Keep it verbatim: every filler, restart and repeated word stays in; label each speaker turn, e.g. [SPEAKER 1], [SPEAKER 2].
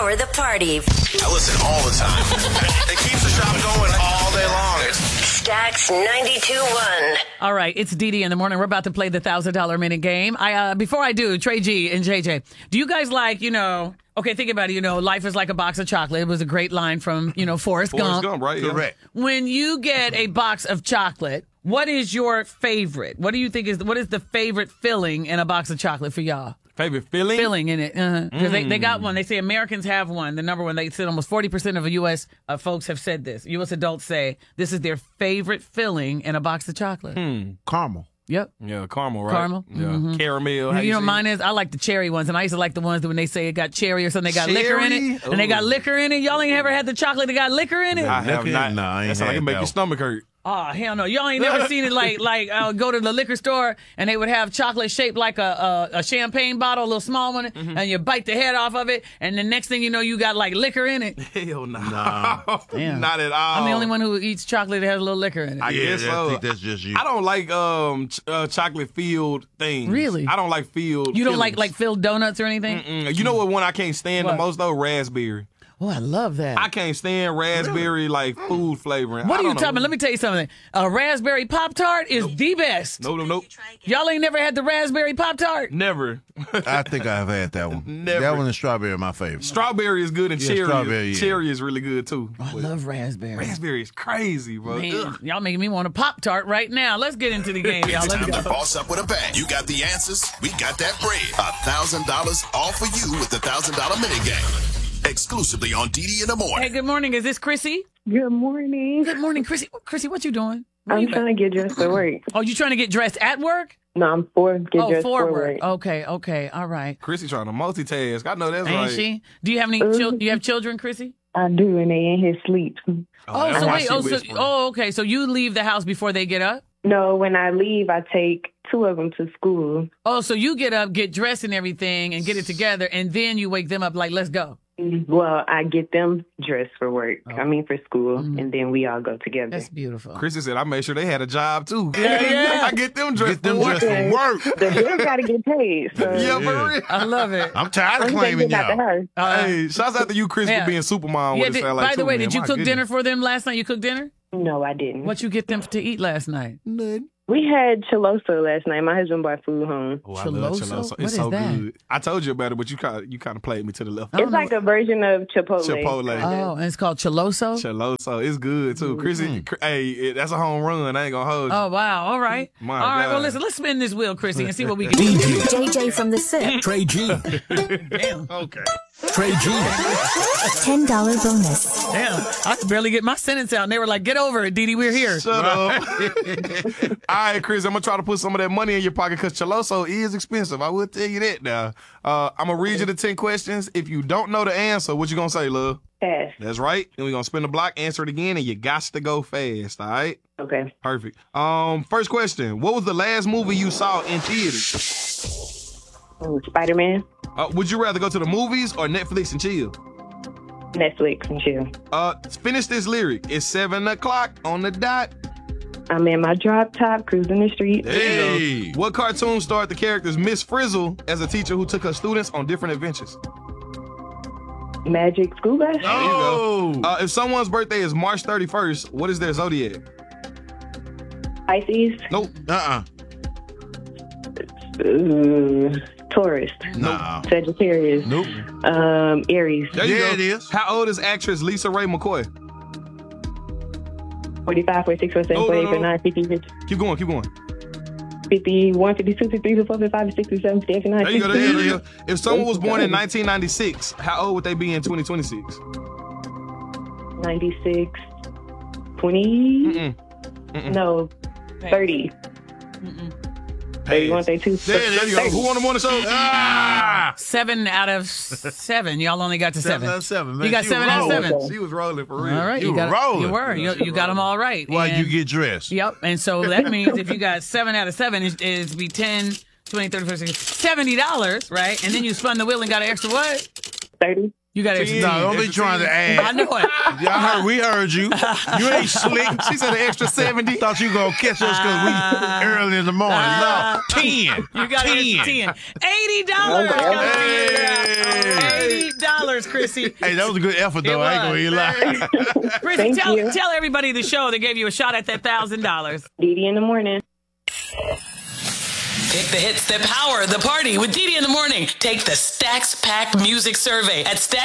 [SPEAKER 1] power the party.
[SPEAKER 2] I listen all the time. It keeps the shop going all day long.
[SPEAKER 1] Stacks ninety-two point one.
[SPEAKER 3] All right, it's Dee Dee in the morning. We're about to play the one thousand dollars minute game. I uh, Before I do, Trey G and J J, do you guys like, you know, okay, think about it, you know, life is like a box of chocolate. It was a great line from, you know, Forrest Gump.
[SPEAKER 4] Forrest Gump, right?
[SPEAKER 5] Correct.
[SPEAKER 3] When you get a box of chocolate, what is your favorite? What do you think is, what is the favorite filling in a box of chocolate for y'all?
[SPEAKER 4] Favorite filling?
[SPEAKER 3] Filling in it. Because uh-huh.
[SPEAKER 4] Mm.
[SPEAKER 3] they, they got one. They say Americans have one. The number one, they said almost forty percent of U S uh, folks have said this. U S adults say this is their favorite filling in a box of chocolate.
[SPEAKER 4] Hmm.
[SPEAKER 5] Caramel.
[SPEAKER 3] Yep.
[SPEAKER 4] Yeah, caramel, right?
[SPEAKER 3] Caramel.
[SPEAKER 4] Yeah,
[SPEAKER 3] Mm-hmm.
[SPEAKER 4] caramel. How
[SPEAKER 3] You,
[SPEAKER 4] you
[SPEAKER 3] know,
[SPEAKER 4] say
[SPEAKER 3] mine
[SPEAKER 4] it?
[SPEAKER 3] is, I like the cherry ones, and I used to like the ones that when they say it got cherry or something, they got liquor in
[SPEAKER 4] Cherry?
[SPEAKER 3] it. And they got
[SPEAKER 4] Ooh.
[SPEAKER 3] liquor in it. Y'all ain't ever had the chocolate that got liquor in it?
[SPEAKER 4] I have
[SPEAKER 5] Liquor?
[SPEAKER 4] not.
[SPEAKER 5] Nah, I ain't
[SPEAKER 4] That's how I
[SPEAKER 5] had
[SPEAKER 4] can make
[SPEAKER 5] that
[SPEAKER 4] your
[SPEAKER 5] one.
[SPEAKER 4] stomach hurt.
[SPEAKER 3] Oh, hell no. Y'all ain't never seen it like, like uh, go to the liquor store and they would have chocolate shaped like a, a, a champagne bottle, a little small one,
[SPEAKER 4] Mm-hmm.
[SPEAKER 3] and you bite the head off of it, and the next thing you know, you got like liquor in it.
[SPEAKER 4] Hell no.
[SPEAKER 5] Nah.
[SPEAKER 3] Damn.
[SPEAKER 4] Not at all.
[SPEAKER 3] I'm the only one who eats chocolate that has a little liquor in it.
[SPEAKER 4] I
[SPEAKER 5] Yeah,
[SPEAKER 4] guess
[SPEAKER 5] I
[SPEAKER 4] so.
[SPEAKER 5] think that's just you.
[SPEAKER 4] I don't like um ch- uh, chocolate filled things.
[SPEAKER 3] Really?
[SPEAKER 4] I don't like filled.
[SPEAKER 3] you don't like
[SPEAKER 4] fillings.
[SPEAKER 3] like filled donuts or anything?
[SPEAKER 4] Mm-mm. You know what one I can't stand
[SPEAKER 3] What?
[SPEAKER 4] the most though? Raspberry.
[SPEAKER 3] Oh, I love that.
[SPEAKER 4] I can't stand raspberry like food flavoring.
[SPEAKER 3] what
[SPEAKER 4] I
[SPEAKER 3] are you
[SPEAKER 4] don't know.
[SPEAKER 3] talking about? Let me tell you something. A raspberry Pop-Tart is the best.
[SPEAKER 4] Nope, nope, nope.
[SPEAKER 3] Y'all ain't never had the raspberry Pop-Tart?
[SPEAKER 4] Never.
[SPEAKER 5] I think I've had that one.
[SPEAKER 4] Never.
[SPEAKER 5] That one and strawberry are my favorite.
[SPEAKER 4] Strawberry is good and
[SPEAKER 5] Yeah,
[SPEAKER 4] cherry.
[SPEAKER 5] strawberry, yeah.
[SPEAKER 4] Cherry is really good too.
[SPEAKER 3] I
[SPEAKER 4] But
[SPEAKER 3] love raspberry.
[SPEAKER 4] raspberry is crazy, bro.
[SPEAKER 3] Man,
[SPEAKER 4] Ugh.
[SPEAKER 3] y'all making me want a Pop-Tart right now. Let's get into the game, y'all.
[SPEAKER 2] It's
[SPEAKER 3] Let's
[SPEAKER 2] time to
[SPEAKER 3] go.
[SPEAKER 2] boss up with a bang. You got the answers. We got that bread. A thousand dollars all for you with the thousand dollar mini game. Exclusively on D D in the
[SPEAKER 3] Hey,
[SPEAKER 2] morning.
[SPEAKER 3] good morning. Is this Chrissy?
[SPEAKER 6] Good morning.
[SPEAKER 3] Good morning, Chrissy. Chrissy, what you doing? Where
[SPEAKER 6] I'm
[SPEAKER 3] you
[SPEAKER 6] trying to get dressed for work.
[SPEAKER 3] Oh, you trying to get dressed at work?
[SPEAKER 6] No, I'm for get
[SPEAKER 3] Oh,
[SPEAKER 6] dressed
[SPEAKER 3] for
[SPEAKER 6] for
[SPEAKER 3] work.
[SPEAKER 6] work.
[SPEAKER 3] Okay, okay, all right.
[SPEAKER 4] Chrissy trying to multitask. I know that's
[SPEAKER 3] Ain't
[SPEAKER 4] right.
[SPEAKER 3] she? Do you have any? Chil- do you have children, Chrissy?
[SPEAKER 6] I do, and they in his sleep.
[SPEAKER 3] Oh,
[SPEAKER 4] that's
[SPEAKER 3] so
[SPEAKER 4] why
[SPEAKER 3] wait.
[SPEAKER 4] she
[SPEAKER 3] Oh, so,
[SPEAKER 4] whispering.
[SPEAKER 3] oh, okay. So you leave the house before they get up?
[SPEAKER 6] No, when I leave, I take two of them to school.
[SPEAKER 3] Oh, so you get up, get dressed and everything, and get it together, and then you wake them up like, let's go.
[SPEAKER 6] Well, I get them dressed for work. I mean, for school,
[SPEAKER 3] Mm-hmm.
[SPEAKER 6] and then we all go together.
[SPEAKER 3] That's beautiful.
[SPEAKER 4] Chrissy said I made sure they had a job too.
[SPEAKER 3] Yeah, yeah.
[SPEAKER 4] I get them dressed
[SPEAKER 5] Get them
[SPEAKER 4] for work.
[SPEAKER 5] dressed for work.
[SPEAKER 6] The bill got to get paid. So
[SPEAKER 4] Yeah, for
[SPEAKER 5] Yeah.
[SPEAKER 4] real.
[SPEAKER 3] I love it.
[SPEAKER 5] I'm tired of
[SPEAKER 6] I'm
[SPEAKER 5] claiming
[SPEAKER 6] getting out the
[SPEAKER 5] y'all.
[SPEAKER 6] house.
[SPEAKER 3] Uh,
[SPEAKER 4] Hey, shouts out to you, Chris,
[SPEAKER 3] yeah.
[SPEAKER 4] for being Supermom.
[SPEAKER 3] yeah,
[SPEAKER 4] What it
[SPEAKER 3] did,
[SPEAKER 4] sound like
[SPEAKER 3] by the
[SPEAKER 4] too,
[SPEAKER 3] way,
[SPEAKER 4] man.
[SPEAKER 3] did you
[SPEAKER 4] My
[SPEAKER 3] cook
[SPEAKER 4] goodness.
[SPEAKER 3] dinner for them last night? You cooked dinner?
[SPEAKER 6] No, I didn't.
[SPEAKER 3] What you get them to eat last night?
[SPEAKER 4] None.
[SPEAKER 6] We had chiloso last night. My husband brought food home.
[SPEAKER 4] Oh, I love
[SPEAKER 3] Chiloso?
[SPEAKER 4] Chiloso.
[SPEAKER 3] What
[SPEAKER 4] It's
[SPEAKER 3] is
[SPEAKER 4] so
[SPEAKER 3] that?
[SPEAKER 4] good. I told you about it, but you kind of you kind of played me to the left.
[SPEAKER 3] I don't
[SPEAKER 6] It's
[SPEAKER 3] know
[SPEAKER 6] like a version of Chipotle.
[SPEAKER 4] Chipotle.
[SPEAKER 3] Oh, and it's called Chiloso?
[SPEAKER 4] Chiloso, it's good too. Chrissy, Cr- hey, it, that's a home run. I ain't gonna hold you.
[SPEAKER 3] Oh, wow. All right.
[SPEAKER 4] My
[SPEAKER 3] All right.
[SPEAKER 4] God.
[SPEAKER 3] Well, listen, let's spin this wheel, Chrissy, and see what we can do.
[SPEAKER 1] J J from the Sip.
[SPEAKER 7] Trey G.
[SPEAKER 3] Damn.
[SPEAKER 4] Okay.
[SPEAKER 7] Trey G.
[SPEAKER 1] ten dollars bonus.
[SPEAKER 3] Damn. I could barely get my sentence out, and they were like, get over it, Dee Dee. We're here.
[SPEAKER 4] Shut up. All right, Chris, I'm gonna try to put some of that money in your pocket because Chiloso is expensive. I will tell you that now. Uh, I'm gonna read you the ten questions. If you don't know the answer, what you gonna say, love?
[SPEAKER 6] Pass.
[SPEAKER 4] That's right. Then we're gonna spin the block, answer it again, and you got to go fast. All right.
[SPEAKER 6] Okay.
[SPEAKER 4] Perfect. Um, first question: what was the last movie you saw in theaters?
[SPEAKER 6] Oh, Spider-Man,
[SPEAKER 4] Uh, would you rather go to the movies or Netflix and chill?
[SPEAKER 6] Netflix, and chill.
[SPEAKER 4] Uh, finish this lyric. It's seven o'clock on the dot.
[SPEAKER 6] I'm in my drop top, cruising the street.
[SPEAKER 4] There you go. What cartoon starred the characters Miss Frizzle as a teacher who took her students on different adventures?
[SPEAKER 6] Magic School Bus.
[SPEAKER 5] Oh.
[SPEAKER 4] Uh, if someone's birthday is March thirty-first, what is their zodiac?
[SPEAKER 6] Pisces.
[SPEAKER 4] Nope.
[SPEAKER 5] Uh-uh.
[SPEAKER 6] Uh, Taurus.
[SPEAKER 5] Nah.
[SPEAKER 6] Sagittarius.
[SPEAKER 5] Nope.
[SPEAKER 6] Um, Aries.
[SPEAKER 4] There you
[SPEAKER 5] Yeah,
[SPEAKER 4] go.
[SPEAKER 5] it is.
[SPEAKER 4] How old is actress Lisa Ray McCoy?
[SPEAKER 6] forty-five, forty-six, forty-seven,
[SPEAKER 4] No, no,
[SPEAKER 6] forty-eight,
[SPEAKER 4] no.
[SPEAKER 6] forty-nine, fifty,
[SPEAKER 4] Keep going, keep going.
[SPEAKER 6] fifty-one, fifty-two, fifty-three, fifty-four, fifty-five, fifty-six, fifty-seven, fifty-eight, fifty-nine,
[SPEAKER 4] There you go, there you go, there you
[SPEAKER 6] sixty.
[SPEAKER 4] go. If someone was born in nineteen ninety-six, how old would they be in twenty twenty-six?
[SPEAKER 6] ninety-six, twenty,
[SPEAKER 4] Mm-mm. Mm-mm.
[SPEAKER 6] no, thirty. thirty-one, thirty-two.
[SPEAKER 4] There you go. Who on the morning show?
[SPEAKER 5] Ah!
[SPEAKER 3] Seven out of seven. Y'all only got to seven.
[SPEAKER 5] Seven out of seven, man.
[SPEAKER 3] You got
[SPEAKER 5] She
[SPEAKER 3] seven out of
[SPEAKER 5] rolling.
[SPEAKER 3] seven.
[SPEAKER 4] She was rolling for real.
[SPEAKER 3] All right.
[SPEAKER 5] You
[SPEAKER 3] You, got
[SPEAKER 5] rolling.
[SPEAKER 3] You were. You, you got them all right.
[SPEAKER 5] While
[SPEAKER 3] And-
[SPEAKER 5] you get dressed.
[SPEAKER 3] Yep. And so that means if you got seven out of seven, it is be ten, twenty, thirty, forty, sixty, seventy dollars, right? And then you spun the wheel and got an extra what?
[SPEAKER 6] thirty.
[SPEAKER 3] You got to.
[SPEAKER 5] No, don't be trying to add.
[SPEAKER 3] I know it.
[SPEAKER 5] Yeah, I heard. We heard you. You ain't slick.
[SPEAKER 4] She said an extra seventy.
[SPEAKER 5] Thought you gonna catch us because we early in the morning. No, ten.
[SPEAKER 3] You got
[SPEAKER 5] ten.
[SPEAKER 3] it. ten. eighty dollars.
[SPEAKER 5] Hey.
[SPEAKER 3] eighty dollars, Chrissy.
[SPEAKER 5] Hey, that was a good effort though.
[SPEAKER 3] It
[SPEAKER 5] I ain't gonna lie.
[SPEAKER 3] Chrissy,
[SPEAKER 6] Thank
[SPEAKER 3] tell,
[SPEAKER 6] you.
[SPEAKER 3] tell everybody the show that gave you a shot at that one thousand dollars.
[SPEAKER 6] Dee Dee in the morning.
[SPEAKER 7] Pick the hits that power the party with Dee Dee in the morning. Take the Stacks Pack Music Survey at Stacks.